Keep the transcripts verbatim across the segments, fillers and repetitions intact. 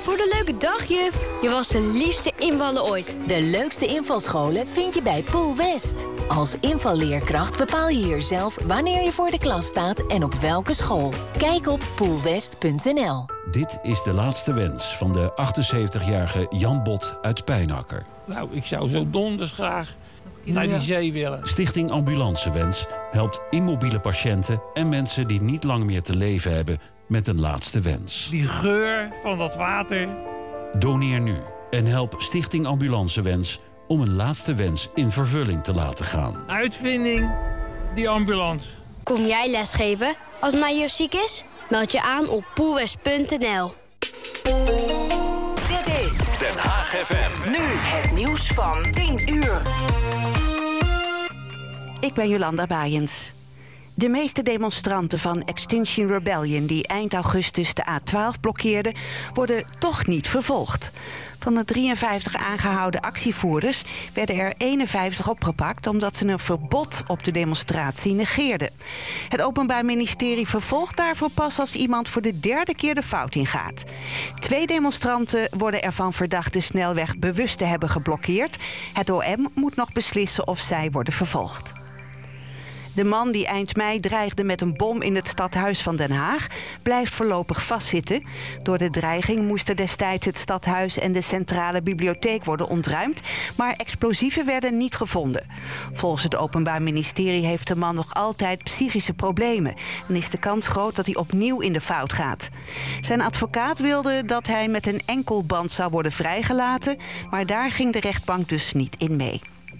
voor de leuke dag, juf. Je was de liefste invaller ooit. De leukste invalscholen vind je bij Pool West. Als invalleerkracht bepaal je hier zelf wanneer je voor de klas staat en op welke school. Kijk op poolwest punt n l. Dit is de laatste wens van de achtenzeventigjarige Jan Bot uit Pijnacker. Nou, ik zou zo donders graag naar die zee willen. Stichting Ambulancewens helpt immobiele patiënten en mensen die niet lang meer te leven hebben met een laatste wens. Die geur van dat water. Doneer nu en help Stichting Ambulancewens om een laatste wens in vervulling te laten gaan. Uitvinding, die ambulance. Kom jij lesgeven? Als mijn juf ziek is, meld je aan op poolwest punt n l. Dit is Den Haag F M. nu het nieuws van tien uur. Ik ben Jolanda Baaiens. De meeste demonstranten van Extinction Rebellion die eind augustus de A twaalf blokkeerden, worden toch niet vervolgd. Van de drieënvijftig aangehouden actievoerders werden er eenenvijftig opgepakt omdat ze een verbod op de demonstratie negeerden. Het Openbaar Ministerie vervolgt daarvoor pas als iemand voor de derde keer de fout ingaat. Twee demonstranten worden ervan verdacht de snelweg bewust te hebben geblokkeerd. Het O M moet nog beslissen of zij worden vervolgd. De man die eind mei dreigde met een bom in het stadhuis van Den Haag blijft voorlopig vastzitten. Door de dreiging moesten destijds het stadhuis en de centrale bibliotheek worden ontruimd, maar explosieven werden niet gevonden. Volgens het Openbaar Ministerie heeft de man nog altijd psychische problemen en is de kans groot dat hij opnieuw in de fout gaat. Zijn advocaat wilde dat hij met een enkelband zou worden vrijgelaten, maar daar ging de rechtbank dus niet in mee.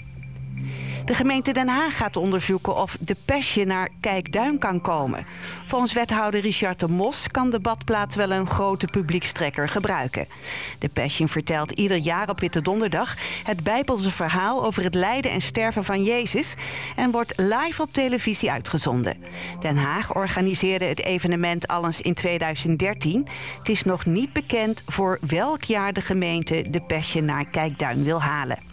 De gemeente Den Haag gaat onderzoeken of de Passion naar Kijkduin kan komen. Volgens wethouder Richard de Mos kan de badplaats wel een grote publiekstrekker gebruiken. De Passion vertelt ieder jaar op Witte Donderdag het Bijbelse verhaal over het lijden en sterven van Jezus en wordt live op televisie uitgezonden. Den Haag organiseerde het evenement al eens in tweeduizend dertien. Het is nog niet bekend voor welk jaar de gemeente de Passion naar Kijkduin wil halen.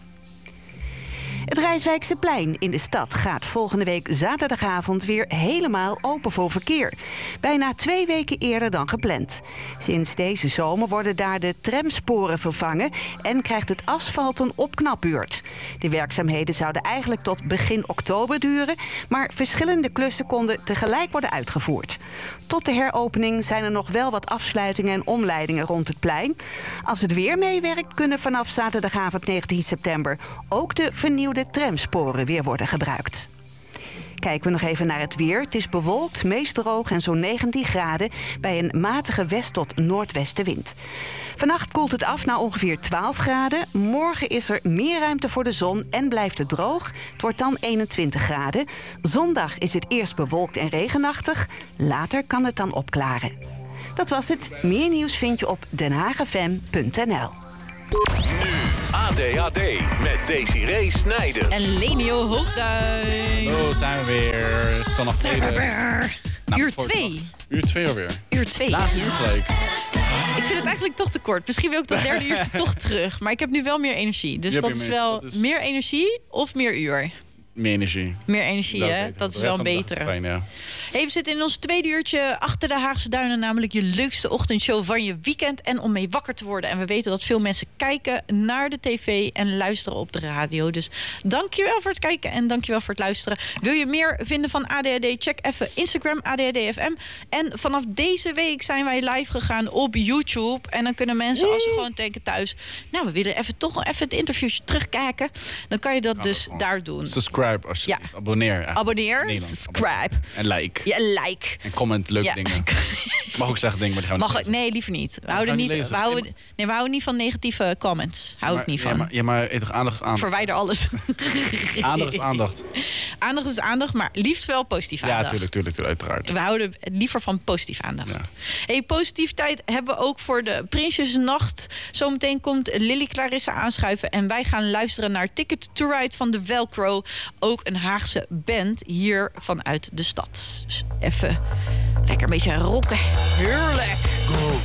Het Rijswijkse-plein in de stad gaat volgende week zaterdagavond weer helemaal open voor verkeer. Bijna twee weken eerder dan gepland. Sinds deze zomer worden daar de tramsporen vervangen en krijgt het asfalt een opknapbeurt. De werkzaamheden zouden eigenlijk tot begin oktober duren, maar verschillende klussen konden tegelijk worden uitgevoerd. Tot de heropening zijn er nog wel wat afsluitingen en omleidingen rond het plein. Als het weer meewerkt, kunnen vanaf zaterdagavond negentien september ook de vernieuwde tramsporen weer worden gebruikt. Kijken we nog even naar het weer. Het is bewolkt, meest droog en zo'n negentien graden bij een matige west- tot noordwestenwind. Vannacht koelt het af naar ongeveer twaalf graden. Morgen is er meer ruimte voor de zon en blijft het droog. Het wordt dan eenentwintig graden. Zondag is het eerst bewolkt en regenachtig. Later kan het dan opklaren. Dat was het. Meer nieuws vind je op den haag f m punt n l. Nu A D A D met Desiree Snijder. En Lenio Hoogduin. Oh, zijn we weer. Zondag Zijn we weer. Nou, Uur twee. Uur twee alweer. Uur twee. Laatste uur gelijk. Ik vind het eigenlijk toch te kort. Misschien wil ik dat derde uurtje toch terug. Maar ik heb nu wel meer energie. Dus dat is meer, wel dat is... meer energie of meer uur. Meer energie. Meer energie, dat hè? Beter. Dat is wel een betere. Fijn, ja. Even zitten in ons tweede uurtje achter de Haagse Duinen. Namelijk je leukste ochtendshow van je weekend. En om mee wakker te worden. En we weten dat veel mensen kijken naar de tv en luisteren op de radio. Dus dankjewel voor het kijken en dankjewel voor het luisteren. Wil je meer vinden van A D A D? Check even Instagram, A D A D F M. En vanaf deze week zijn wij live gegaan op YouTube. En dan kunnen mensen, als ze gewoon denken thuis... nou, we willen even toch even het interviewtje terugkijken. Dan kan je dat oh, dus oh. daar doen. Subscribe als je ja. abonneer. Abonneer, Nederland. subscribe. En like. Ja, like. En comment leuke ja. dingen. Mag ook zeggen dingen, maar die gaan we Mag, niet lezen. Nee, liever niet. We houden niet, niet we houden, nee, we houden niet van negatieve comments. Hou ik niet van. Ja, maar, ja, maar toch aandacht is aandacht. Verwijder alles. Aandacht is aandacht. Aandacht is aandacht, maar liefst wel positief aandacht. Ja, tuurlijk, tuurlijk, tuurlijk uiteraard. We houden liever van positief aandacht. Ja. Hey, positiviteit hebben we ook voor de Prinsjesnacht. Zometeen komt Lily Clarissa aanschuiven en wij gaan luisteren naar Ticket to Ride van de Velcro. Ook een Haagse band hier vanuit de stad. Dus even lekker een beetje rocken. Heerlijk. Go.